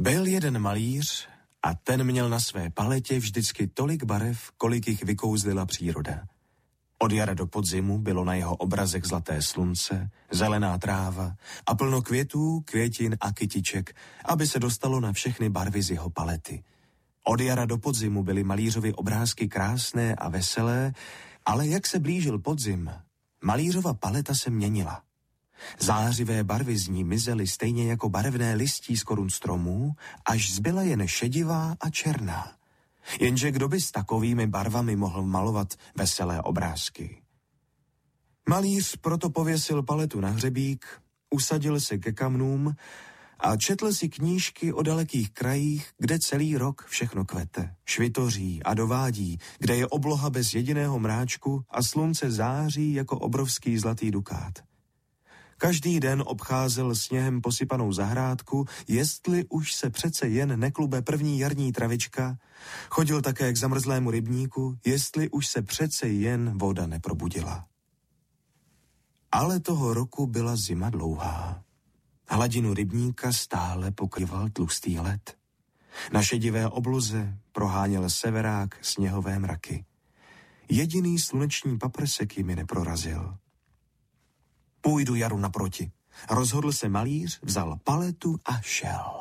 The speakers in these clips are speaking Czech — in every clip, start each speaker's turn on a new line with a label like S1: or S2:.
S1: Byl jeden malíř a ten měl na své paletě vždycky tolik barev, kolik jich vykouzlila příroda. Od jara do podzimu bylo na jeho obrazech zlaté slunce, zelená tráva a plno květů, květin a kytiček, aby se dostalo na všechny barvy z jeho palety. Od jara do podzimu byly malířovy obrázky krásné a veselé, ale jak se blížil podzim, malířova paleta se měnila. Zářivé barvy z ní mizely stejně jako barevné listí z korun stromů, až zbyla jen šedivá a černá. Jenže kdo by s takovými barvami mohl malovat veselé obrázky? Malíř proto pověsil paletu na hřebík, usadil se ke kamnům a četl si knížky o dalekých krajích, kde celý rok všechno kvete, švitoří a dovádí, kde je obloha bez jediného mráčku a slunce září jako obrovský zlatý dukát. Každý den obcházel sněhem posypanou zahrádku, jestli už se přece jen neklube první jarní travička, chodil také k zamrzlému rybníku, jestli už se přece jen voda neprobudila. Ale toho roku byla zima dlouhá. Hladinu rybníka stále pokryval tlustý led. Na šedivé obloze proháněl severák sněhové mraky. Jediný sluneční paprsek jimi neprorazil. Půjdu jaru naproti. Rozhodl se malíř, vzal paletu a šel.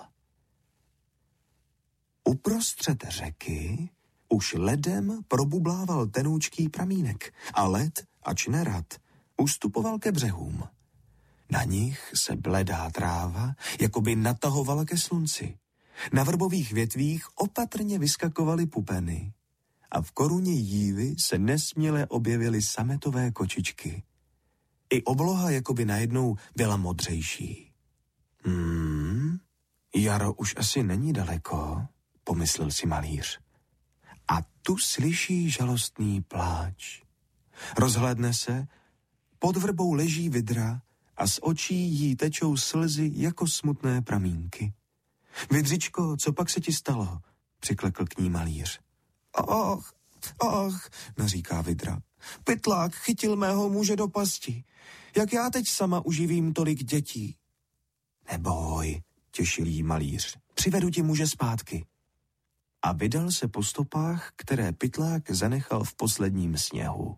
S1: Uprostřed řeky už ledem probublával tenoučký pramínek a led, ač nerad, ustupoval ke břehům. Na nich se bledá tráva jakoby natahovala ke slunci. Na vrbových větvích opatrně vyskakovaly pupeny a v koruně jívy se nesměle objevily sametové kočičky. I obloha jakoby najednou byla modřejší. Jaro už asi není daleko, pomyslel si malíř. A tu slyší žalostný pláč. Rozhlédne se, pod vrbou leží vidra a z očí jí tečou slzy jako smutné pramínky. Vidřičko, co pak se ti stalo? Přiklekl k ní malíř. Ach, naříká vidra. Pytlák chytil mého muže do pasti. Jak já teď sama uživím tolik dětí? Neboj, těšil jí malíř. Přivedu ti muže zpátky. A vydal se po stopách, které pytlák zanechal v posledním sněhu.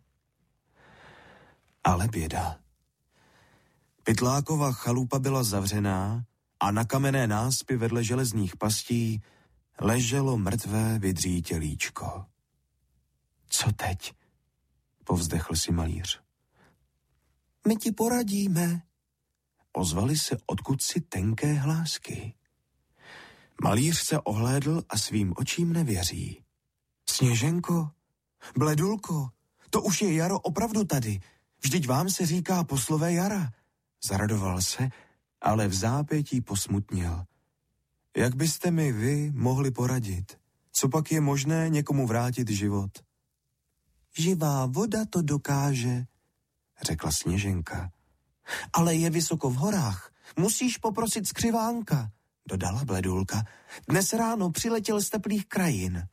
S1: Ale běda. Pytlákova chalupa byla zavřená a na kamenné náspy vedle železných pastí leželo mrtvé vidří tělíčko. Co teď? Povzdechl si malíř. My ti poradíme. Ozvaly se odkudsi tenké hlásky. Malíř se ohlédl a svým očím nevěří. Sněženko, Bledulko, to už je jaro opravdu tady. Vždyť vám se říká poslové jara. Zaradoval se, ale v zápětí posmutnil. Jak byste mi vy mohli poradit? Co pak je možné někomu vrátit život? Živá voda to dokáže, řekla Sněženka. Ale je vysoko v horách. Musíš poprosit skřivánka, dodala Bledulka. Dnes ráno přiletěl z teplých krajin.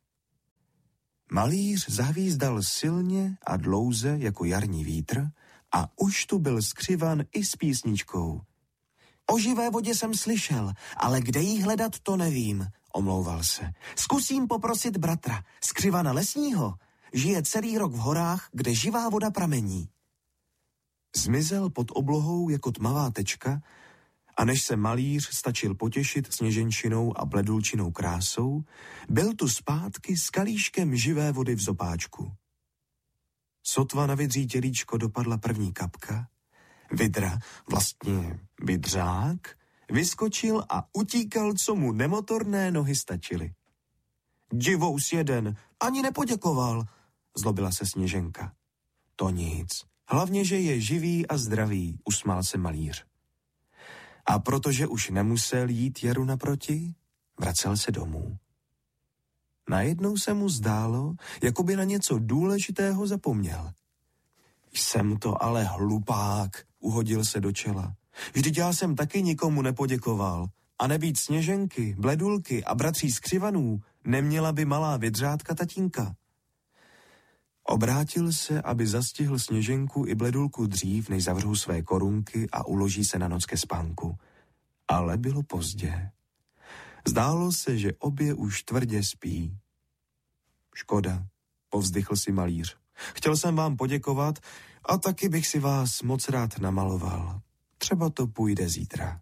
S1: Malíř zahvízdal silně a dlouze jako jarní vítr a už tu byl skřivan i s písničkou. O živé vodě jsem slyšel, ale kde jí hledat, to nevím, omlouval se. Zkusím poprosit bratra, skřivana lesního. Žije celý rok v horách, kde živá voda pramení. Zmizel pod oblohou jako tmavá tečka a než se malíř stačil potěšit sněženčinou a bledulčinou krásou, byl tu zpátky s kalíškem živé vody v zopáčku. Sotva na vidří tělíčko dopadla první kapka, vidra, vlastně vidřák, vyskočil a utíkal, co mu nemotorné nohy stačily. Divous jeden, ani nepoděkoval, zlobila se Sněženka. To nic, hlavně, že je živý a zdravý, usmál se malíř. A protože už nemusel jít jaru naproti, vracel se domů. Najednou se mu zdálo, jako by na něco důležitého zapomněl. Jsem to ale hlupák, uhodil se do čela. Vždyť já jsem taky nikomu nepoděkoval. A nebýt Sněženky, Bledulky a bratří skřivanů, neměla by malá vidřátka tatínka. Obrátil se, aby zastihl Sněženku i Bledulku dřív, než zavřou své korunky a uloží se na noc ke spánku. Ale bylo pozdě. Zdálo se, že obě už tvrdě spí. Škoda, povzdychl si malíř. Chtěl jsem vám poděkovat a taky bych si vás moc rád namaloval. Třeba to půjde zítra.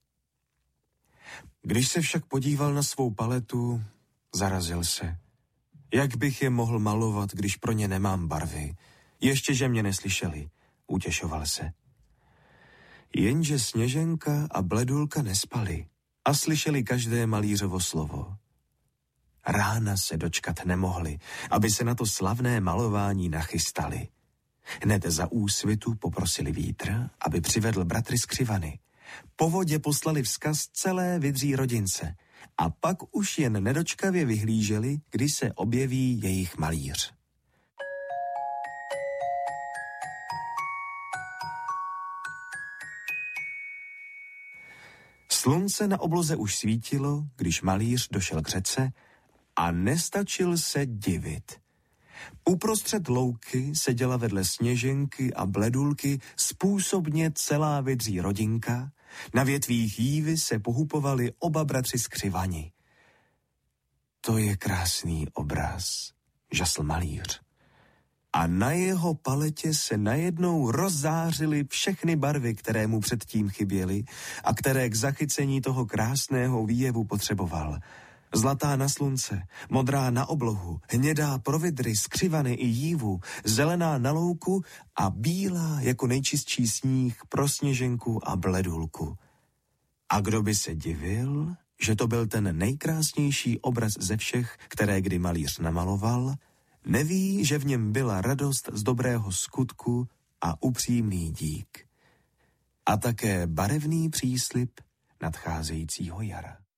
S1: Když se však podíval na svou paletu, zarazil se. Jak bych je mohl malovat, když pro ně nemám barvy? Ještě, že mě neslyšeli, utěšoval se. Jenže Sněženka a Bledulka nespali a slyšeli každé malířovo slovo. Rána se dočkat nemohli, aby se na to slavné malování nachystali. Hned za úsvitu poprosili vítr, aby přivedl bratry z Křivany. Po vodě poslali vzkaz celé Vydří rodince a pak už jen nedočkavě vyhlíželi, kdy se objeví jejich malíř. Slunce na obloze už svítilo, když malíř došel k řece a nestačil se divit. Uprostřed louky seděla vedle Sněženky a Bledulky způsobně celá Vydří rodinka, na větvích jívy se pohupovali oba bratři z Křivani. To je krásný obraz, žasl malíř. A na jeho paletě se najednou rozzářily všechny barvy, které mu předtím chyběly a které k zachycení toho krásného výjevu potřeboval. Zlatá na slunce, modrá na oblohu, hnědá pro Vydry, z Křivany i jívu, zelená na louku a bílá jako nejčistší sníh pro Sněženku a Bledulku. A kdo by se divil, že to byl ten nejkrásnější obraz ze všech, které kdy malíř namaloval, neví, že v něm byla radost z dobrého skutku a upřímný dík. A také barevný příslib nadcházejícího jara.